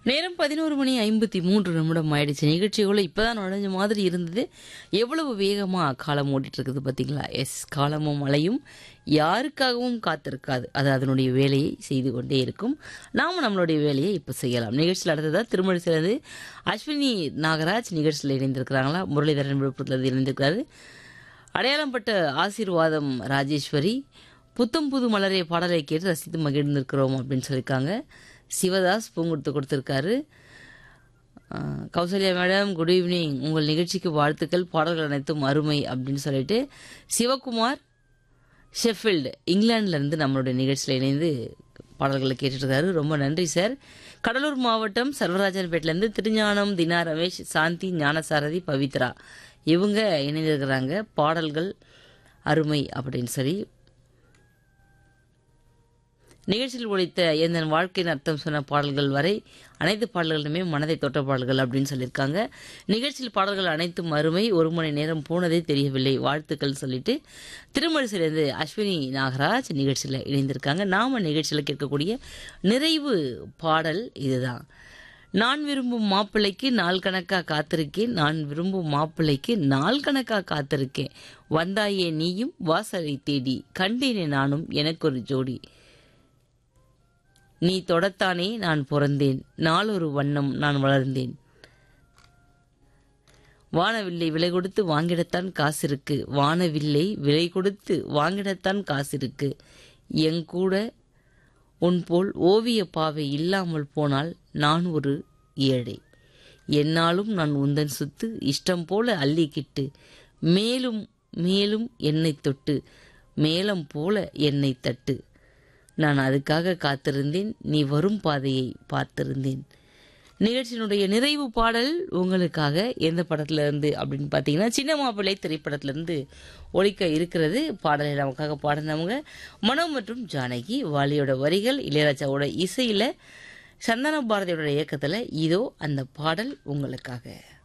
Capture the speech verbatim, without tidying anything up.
நேரம் பதினொரு மணி ஐம்பத்தி மூன்று நிமிடம் ஆயிடுச்சு. நிகழ்ச்சிக்குள்ள இப்பதான் நுழைஞ்ச மாதிரி இருந்தது. எவ்வளவு வேகமா காலம் ஓடிட்டு இருக்குது பார்த்தீங்களா? எஸ், காலமும் மழையும் யாருக்காகவும் காத்திருக்காது. அது அதனுடைய வேலையை செய்து கொண்டே இருக்கும். நாம நம்மளுடைய வேலையை இப்போ செய்யலாம். நிகழ்ச்சியில் அடுத்ததா திருமணி சிலது அஸ்வினி நாகராஜ் நிகழ்ச்சியில் இணைந்திருக்கிறாங்களா? முரளிதரன் விழுப்புரத்தில் இணைந்திருக்கிறாரு. அடையாளம்பட்ட ஆசீர்வாதம் ராஜேஸ்வரி புத்தம் புது மலரே பாடலை கேட்டு ரசித்து மகிழ்ந்திருக்கிறோம் அப்படின்னு சொல்லியிருக்காங்க. சிவதாஸ் பூங்குடுத்து கொடுத்துருக்காரு. கௌசல்யா மேடம் குட் ஈவினிங், உங்கள் நிகழ்ச்சிக்கு வாழ்த்துக்கள், பாடல்கள் அனைத்தும் அருமை அப்படின்னு சொல்லிட்டு சிவகுமார் ஷெஃபீல்டு இங்கிலாந்துலேருந்து நம்மளுடைய நிகழ்ச்சியில் இணைந்து பாடல்களை கேட்டுருக்காரு. ரொம்ப நன்றி சார். கடலூர் மாவட்டம் சர்வராஜன்பேட்டிலேருந்து திருஞானம் தினா ரமேஷ் சாந்தி ஞானசாரதி பவித்ரா இவங்க இணைந்திருக்கிறாங்க. பாடல்கள் அருமை அப்படின்னு சொல்லி நிகழ்ச்சியில் ஒழித்த எந்த வாழ்க்கையின் அர்த்தம் சொன்ன பாடல்கள் வரை அனைத்து பாடல்களுமே மனதை தொட்ட பாடல்கள் அப்படின்னு சொல்லியிருக்காங்க. நிகழ்ச்சியில் பாடல்கள் அனைத்தும் அருமை, ஒரு மணி நேரம் போனதே தெரியவில்லை, வாழ்த்துக்கள் சொல்லிட்டு திருமழிசிலிருந்து அஸ்வினி நாகராஜ் நிகழ்ச்சியில் இணைந்திருக்காங்க. நாம நிகழ்ச்சியில் கேட்கக்கூடிய நிறைவு பாடல் இதுதான். நான் விரும்பும் மாப்பிள்ளைக்கு நாள் கணக்கா காத்திருக்கேன், நான் விரும்பும் மாப்பிள்ளைக்கு நாள் கணக்கா காத்திருக்கேன், வந்தாயே நீயும் வாசலை தேடி, கண்டேனே நானும் எனக்கு ஒரு ஜோடி, நீ தொடத்தானே நான் பிறந்தேன், நாளொரு வண்ணம் நான் வளர்ந்தேன், வானவில்லை விலை கொடுத்து வாங்கிடத்தான் காசு இருக்கு, வானவில்லை விலை கொடுத்து வாங்கிடத்தான் காசு இருக்கு, எங்கூட உன் போல் ஓவிய பாவை இல்லாமல் போனால் நான் ஒரு ஏழை, என்னாலும் நான் உந்தன் சுத்து இஷ்டம் போல அள்ளிக்கிட்டு, மேலும் மேலும் என்னை தொட்டு மேலம் போல என்னை தட்டு, நான் அதுக்காக காத்திருந்தேன், நீ வரும் பாதையை பார்த்திருந்தேன். நிகழ்ச்சியினுடைய நிறைவு பாடல் உங்களுக்காக எந்த படத்துல இருந்து அப்படின்னு பார்த்தீங்கன்னா சின்ன மாப்பிள்ளை திரைப்படத்திலிருந்து ஒலிக்க இருக்கிறது. பாடலை நமக்காக பாடினவங்க மனோ மற்றும் ஜானகி. வாலியோட வரிகள், இளையராஜாவோட இசையில, சந்தன பாரதியோட இயக்கத்துல இதோ அந்த பாடல் உங்களுக்காக.